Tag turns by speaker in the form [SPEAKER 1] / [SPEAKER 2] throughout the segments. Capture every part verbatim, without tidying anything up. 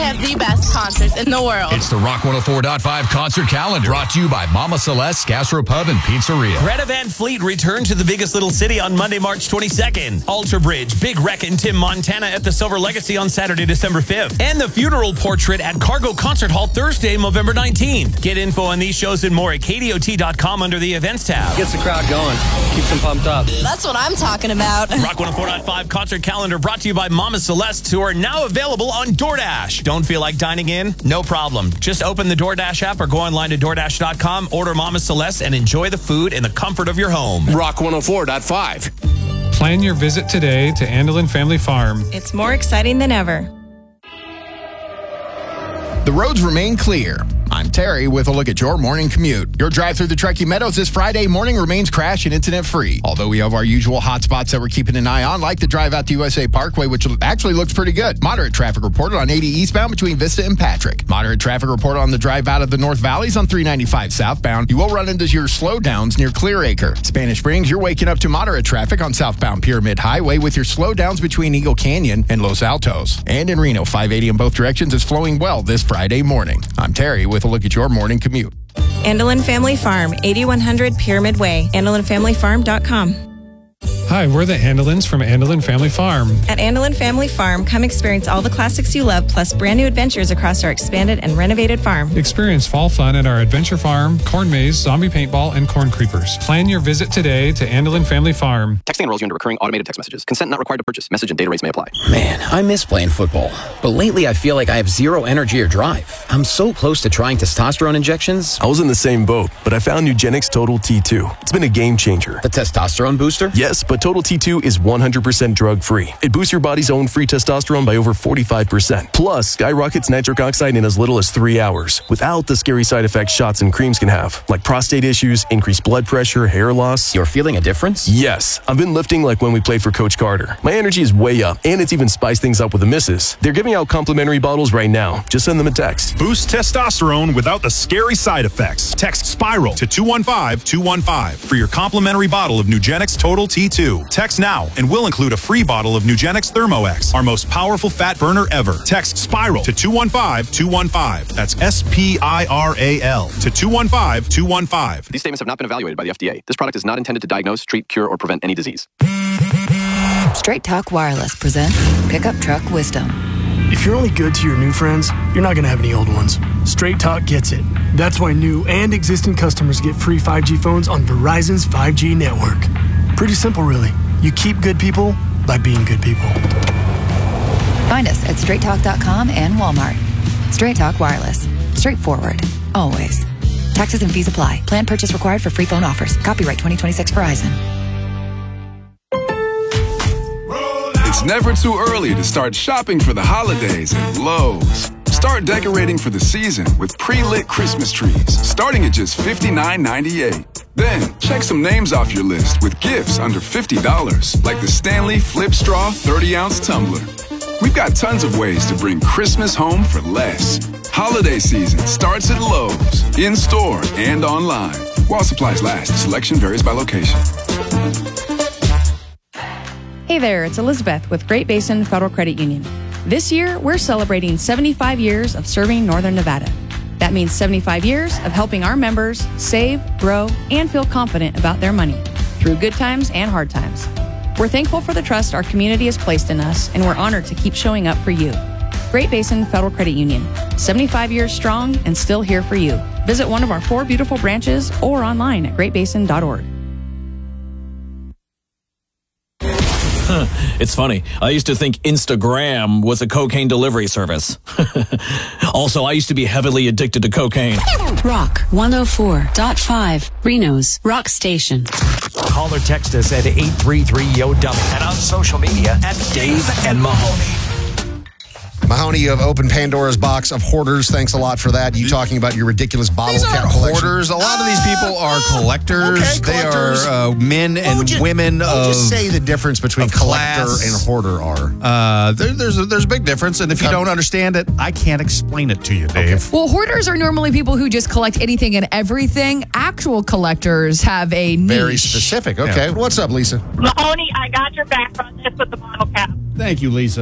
[SPEAKER 1] have the best concerts in the world.
[SPEAKER 2] It's the Rock one oh four point five concert calendar, brought to you by Mama Celeste, Gastropub, and Pizzeria.
[SPEAKER 3] Greta Van Fleet returned to the biggest little city on Monday, March twenty-second. Alter Bridge, Big Wreck, and Tim Montana at the Silver Legacy on Saturday, December fifth. And the Funeral Portrait at Cargo Concert Hall Thursday, November nineteenth. Get info on these shows and more at K D O T dot com under the events tab.
[SPEAKER 4] Gets the crowd going. Keeps them pumped up.
[SPEAKER 1] That's what I'm talking about.
[SPEAKER 3] Rock one oh four point five concert calendar brought to you by Mama Celeste, who are now available on DoorDash. Don't feel like dining in? No problem. Just open the DoorDash app or go online to DoorDash dot com, order Mama Celeste, and enjoy the food in the comfort of your home.
[SPEAKER 5] Rock one oh four point five.
[SPEAKER 6] Plan your visit today to Andelin Family Farm.
[SPEAKER 7] It's more exciting than ever.
[SPEAKER 2] The roads remain clear. I'm Terry with a look at your morning commute. Your drive through the Truckee Meadows this Friday morning remains crash and incident free. Although we have our usual hot spots that we're keeping an eye on, like the drive out to U S A Parkway, which actually looks pretty good. Moderate traffic reported on eighty eastbound between Vista and Patrick. Moderate traffic reported on the drive out of the North Valleys on three ninety-five southbound. You will run into your slowdowns near Clearacre. Spanish Springs, you're waking up to moderate traffic on southbound Pyramid Highway with your slowdowns between Eagle Canyon and Los Altos. And in Reno, five eighty in both directions is flowing well this Friday morning. I'm Terry with a look at your morning commute.
[SPEAKER 7] Andelin Family Farm, eighty-one hundred Pyramid Way, andelin family farm dot com.
[SPEAKER 6] Hi, we're the Andelins from Andelin Family Farm.
[SPEAKER 7] At Andelin Family Farm, come experience all the classics you love, plus brand new adventures across our expanded and renovated farm.
[SPEAKER 6] Experience fall fun at our adventure farm, corn maze, zombie paintball, and corn creepers. Plan your visit today to Andelin Family Farm.
[SPEAKER 8] Texting enrolls you into recurring automated text messages. Consent not required to purchase. Message and data rates may apply.
[SPEAKER 9] Man, I miss playing football. But lately I feel like I have zero energy or drive. I'm so close to trying testosterone injections.
[SPEAKER 10] I was in the same boat, but I found Nugenix Total T two. It's been a game changer.
[SPEAKER 9] The testosterone booster?
[SPEAKER 10] Yes, but Total T two is one hundred percent drug-free. It boosts your body's own free testosterone by over forty-five percent. Plus, skyrockets nitric oxide in as little as three hours, without the scary side effects shots and creams can have, like prostate issues, increased blood pressure, hair loss.
[SPEAKER 9] You're feeling a difference?
[SPEAKER 10] Yes. I've been lifting like when we played for Coach Carter. My energy is way up, and it's even spiced things up with the misses. They're giving out complimentary bottles right now. Just send them a text.
[SPEAKER 11] Boost testosterone without the scary side effects. Text SPIRAL to two one five two one five for your complimentary bottle of Nugenix Total T two. Text now and we'll include a free bottle of Nugenix ThermoX, our most powerful fat burner ever. Text SPIRAL to two one five two one five. That's S P I R A L to two one five two one five.
[SPEAKER 8] These statements have not been evaluated by the F D A. This product is not intended to diagnose, treat, cure, or prevent any disease.
[SPEAKER 12] Straight Talk Wireless presents Pickup Truck Wisdom.
[SPEAKER 13] If you're only good to your new friends, you're not going to have any old ones. Straight Talk gets it. That's why new and existing customers get free five G phones on Verizon's five G network. Pretty simple, really. You keep good people by being good people.
[SPEAKER 12] Find us at straight talk dot com and Walmart. Straight Talk Wireless. Straightforward. Always. Taxes and fees apply. Plan purchase required for free phone offers. Copyright twenty twenty-six Verizon.
[SPEAKER 14] It's never too early to start shopping for the holidays at Lowe's. Start decorating for the season with pre-lit Christmas trees, starting at just fifty-nine ninety-eight. Then, check some names off your list with gifts under fifty dollars, like the Stanley Flip Straw thirty ounce tumbler. We've got tons of ways to bring Christmas home for less. Holiday season starts at Lowe's, in-store and online. While supplies last, selection varies by location.
[SPEAKER 15] Hey there, it's Elizabeth with Great Basin Federal Credit Union. This year, we're celebrating seventy-five years of serving Northern Nevada. That means seventy-five years of helping our members save, grow, and feel confident about their money through good times and hard times. We're thankful for the trust our community has placed in us, and we're honored to keep showing up for you. Great Basin Federal Credit Union, seventy-five years strong and still here for you. Visit one of our four beautiful branches or online at great basin dot org.
[SPEAKER 3] It's funny. I used to think Instagram was a cocaine delivery service. Also, I used to be heavily addicted to cocaine.
[SPEAKER 16] Rock one oh four point five, Reno's Rock Station.
[SPEAKER 17] Call or text us at eight three three Y O W and on social media at Dave and Mahoney.
[SPEAKER 18] Mahoney, you have opened Pandora's box of hoarders. Thanks a lot for that. You talking about your ridiculous bottle
[SPEAKER 19] These
[SPEAKER 18] cap
[SPEAKER 19] aren't
[SPEAKER 18] collection.
[SPEAKER 19] hoarders. A lot of these people are collectors.
[SPEAKER 18] Okay,
[SPEAKER 19] they
[SPEAKER 18] collectors.
[SPEAKER 19] are uh, men and
[SPEAKER 18] Just,
[SPEAKER 19] women of
[SPEAKER 18] just say the difference between collector
[SPEAKER 19] class.
[SPEAKER 18] and hoarder are.
[SPEAKER 19] Uh, there, there's, a, there's a big difference, and if you don't understand it, I can't explain it to you, Dave.
[SPEAKER 20] Okay. Well, hoarders are normally people who just collect anything and everything. Actual collectors have a niche.
[SPEAKER 18] Very specific. Okay. Yeah. What's up, Lisa?
[SPEAKER 21] Mahoney, I got your back on this with the bottle cap.
[SPEAKER 19] Thank you, Lisa.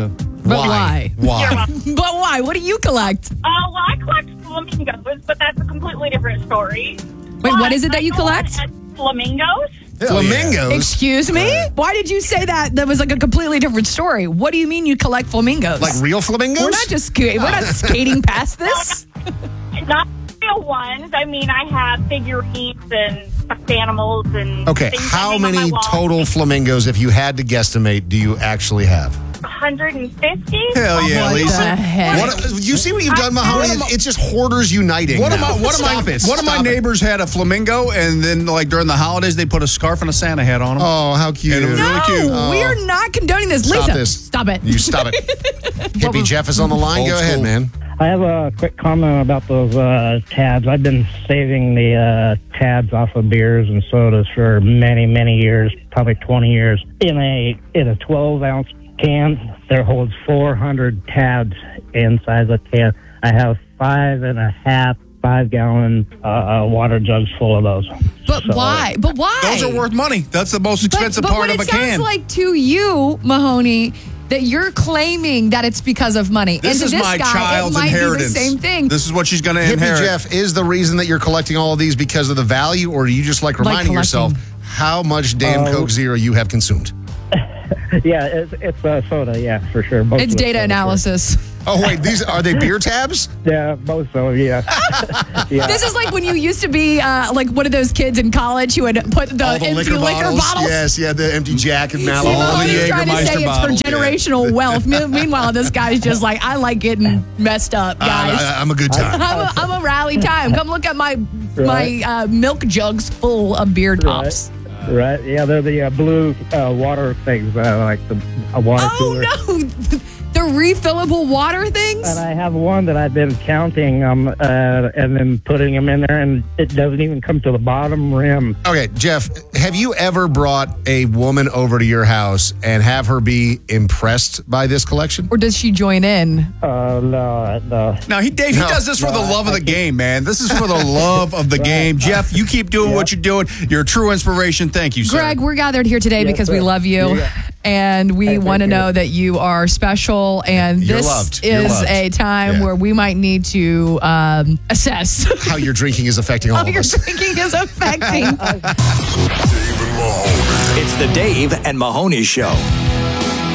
[SPEAKER 20] But why?
[SPEAKER 18] Why?
[SPEAKER 20] But why? What do you collect?
[SPEAKER 21] Uh, well, I collect flamingos, but that's a completely different story.
[SPEAKER 20] Wait, what is it that you collect?
[SPEAKER 21] Flamingos.
[SPEAKER 18] Flamingos?
[SPEAKER 20] Excuse me? Why did you say that? That was like a completely different story. What do you mean you collect flamingos?
[SPEAKER 18] Like real flamingos?
[SPEAKER 20] We're not just we're not skating past this.
[SPEAKER 21] Not real ones. I mean, I have figurines and stuffed animals and.
[SPEAKER 18] Okay,
[SPEAKER 21] things
[SPEAKER 18] how
[SPEAKER 21] I hang on
[SPEAKER 18] many
[SPEAKER 21] my wall.
[SPEAKER 18] total flamingos, if you had to guesstimate, do you actually have?
[SPEAKER 21] one hundred fifty.
[SPEAKER 19] Hell yeah,
[SPEAKER 20] What
[SPEAKER 19] Lisa.
[SPEAKER 20] the heck?
[SPEAKER 18] What, you see what you've done, Mahoney?
[SPEAKER 19] What am I-
[SPEAKER 18] It's just hoarders uniting.
[SPEAKER 19] One of
[SPEAKER 18] now.
[SPEAKER 19] my one of my
[SPEAKER 18] Stop it.
[SPEAKER 19] one of my
[SPEAKER 18] Stop it.
[SPEAKER 19] neighbors had a flamingo, and then like during the holidays, they put a scarf and a Santa hat on him.
[SPEAKER 18] Oh, how cute!
[SPEAKER 19] And it was
[SPEAKER 20] No,
[SPEAKER 19] really cute.
[SPEAKER 20] we are not condoning this.
[SPEAKER 18] Stop
[SPEAKER 20] Lisa,
[SPEAKER 18] this.
[SPEAKER 20] stop it.
[SPEAKER 18] You stop it. Hippie Jeff is on the line.
[SPEAKER 19] Old
[SPEAKER 18] Go ahead,
[SPEAKER 19] school.
[SPEAKER 18] man.
[SPEAKER 22] I have a quick comment about those uh, tabs. I've been saving the uh, tabs off of beers and sodas for many, many years, probably twenty years. In a in a twelve ounce can, there holds four hundred tabs inside the can. I have five and a half, five gallon uh, water jugs full of those.
[SPEAKER 20] But
[SPEAKER 22] So,
[SPEAKER 20] why? But why?
[SPEAKER 19] Those are worth money. That's the most expensive
[SPEAKER 20] but, but
[SPEAKER 19] part
[SPEAKER 20] what
[SPEAKER 19] of a
[SPEAKER 20] it sounds
[SPEAKER 19] can.
[SPEAKER 20] like to you, Mahoney, that you're claiming that it's because of money.
[SPEAKER 19] This
[SPEAKER 20] and to
[SPEAKER 19] is
[SPEAKER 20] this
[SPEAKER 19] my
[SPEAKER 20] guy,
[SPEAKER 19] child's
[SPEAKER 20] it might
[SPEAKER 19] inheritance.
[SPEAKER 20] be the same thing.
[SPEAKER 19] This is what she's going to
[SPEAKER 18] Hippie
[SPEAKER 19] inherit.
[SPEAKER 18] Jeff, is the reason that you're collecting all of these because of the value, or do you just like
[SPEAKER 20] Like
[SPEAKER 18] reminding yourself
[SPEAKER 20] collecting.
[SPEAKER 18] how much damn
[SPEAKER 22] Uh,
[SPEAKER 18] Coke Zero you have consumed?
[SPEAKER 22] yeah, it's, it's uh, soda, yeah, for sure. Most
[SPEAKER 20] It's
[SPEAKER 22] of
[SPEAKER 20] data
[SPEAKER 22] soda,
[SPEAKER 20] analysis.
[SPEAKER 18] Oh wait, these are they beer tabs?
[SPEAKER 22] Sure. Yeah, most of them, yeah. yeah.
[SPEAKER 20] This is like when you used to be uh, like one of those kids in college who would put the
[SPEAKER 18] all the
[SPEAKER 20] empty
[SPEAKER 18] liquor, bottles. Yes, yeah, the empty Jack and
[SPEAKER 20] See,
[SPEAKER 18] Mallow.
[SPEAKER 19] All the
[SPEAKER 20] Mahoney's trying to
[SPEAKER 19] Jägermeister
[SPEAKER 20] say it's
[SPEAKER 19] bottles,
[SPEAKER 20] for generational wealth. Me- Meanwhile, this guy's just like, I like getting messed up, guys.
[SPEAKER 18] I, I, I'm a good time.
[SPEAKER 20] I'm a, I'm a rally time. Come look at my my uh, milk jugs full of beer tops.
[SPEAKER 22] Right, yeah, they're the uh, blue uh, water things, uh, like the a water
[SPEAKER 20] Oh
[SPEAKER 22] cooler.
[SPEAKER 20] no, the refillable water things.
[SPEAKER 22] And I have one that I've been counting um, uh, and then putting them in there, and it doesn't even come to the bottom rim.
[SPEAKER 18] Okay, Jeff, have you ever brought a woman over to your house and have her be impressed by this collection?
[SPEAKER 20] Or does she join in?
[SPEAKER 22] Uh, no, no.
[SPEAKER 19] Now, he, Dave, he
[SPEAKER 18] No.
[SPEAKER 19] does this for
[SPEAKER 22] No,
[SPEAKER 19] the love
[SPEAKER 22] I-
[SPEAKER 19] of the game, man. This is for the love of the game. Jeff, you keep doing what you're doing. You're a true inspiration. Thank you, sir.
[SPEAKER 20] Greg, we're gathered here today
[SPEAKER 22] Yes,
[SPEAKER 20] because we
[SPEAKER 22] sir.
[SPEAKER 20] love you.
[SPEAKER 22] Yeah.
[SPEAKER 20] And we
[SPEAKER 22] Hey,
[SPEAKER 20] want to
[SPEAKER 22] thank you.
[SPEAKER 20] know that you are special. And
[SPEAKER 18] You're
[SPEAKER 20] this
[SPEAKER 18] loved. You're
[SPEAKER 20] is
[SPEAKER 18] loved.
[SPEAKER 20] a time
[SPEAKER 18] Yeah.
[SPEAKER 20] where we might need to um, assess
[SPEAKER 18] How your drinking is affecting all
[SPEAKER 20] how
[SPEAKER 18] of
[SPEAKER 20] your
[SPEAKER 18] us.
[SPEAKER 20] drinking is affecting.
[SPEAKER 17] It's the Dave and Mahoney Show.